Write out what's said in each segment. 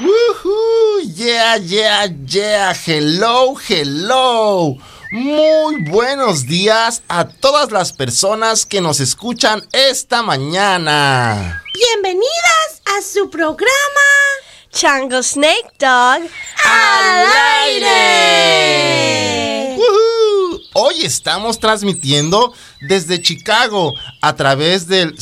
Woohoo, yeah, yeah, yeah, hello, hello. Muy buenos días a todas las personas que nos escuchan esta mañana. Bienvenidas a su programa Chango Snake Dog al aire. ¡Woohoo! Hoy estamos transmitiendo desde Chicago a través del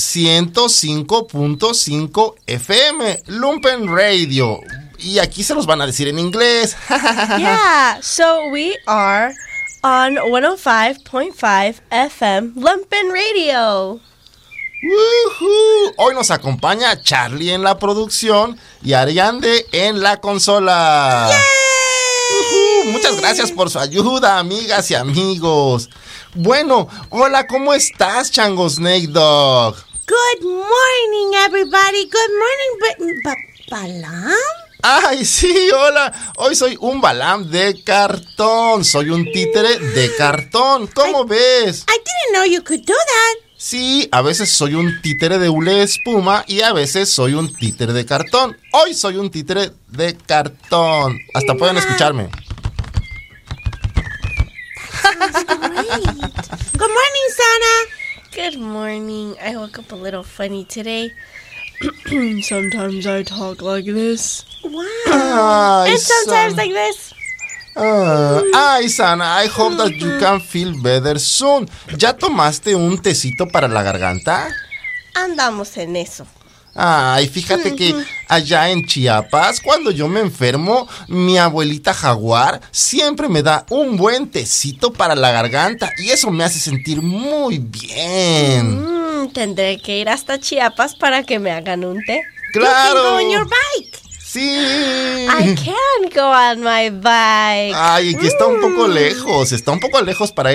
105.5 FM Lumpen Radio. Y aquí se los van a decir en inglés. Yeah, so we are on 105.5 FM Lumpen Radio. ¡Woohoo! Hoy nos acompaña Charlie en la producción y Ariande en la consola. ¡Yay! Muchas gracias por su ayuda, amigas y amigos. Bueno, hola, ¿cómo estás, Chango Snake Dog? Good morning, everybody. Good morning, Balam. Ay, sí, hola. Hoy soy un Balam de cartón. Soy un títere de cartón. ¿Cómo ves? I didn't know you could do that. Sí, a veces soy un títere de hule de espuma y a veces soy un títere de cartón. Hoy soy un títere de cartón. Hasta pueden escucharme. That's great. Good morning, Sana. Good morning. I woke up a little funny today. Sometimes I talk like this. Wow. Ay, And sometimes Sana. like this. Ay, Sana, I hope that you can feel better soon. ¿Ya tomaste un tecito para la garganta? Andamos en eso. Ay, fíjate que allá en Chiapas, cuando yo me enfermo, mi abuelita jaguar siempre me da un buen tecito para la garganta y eso me hace sentir muy bien. Tendré que ir hasta Chiapas para que me hagan un té. You can go ¡Claro! on your bike. Sí. I can go on my bike. Ay, que está un poco lejos para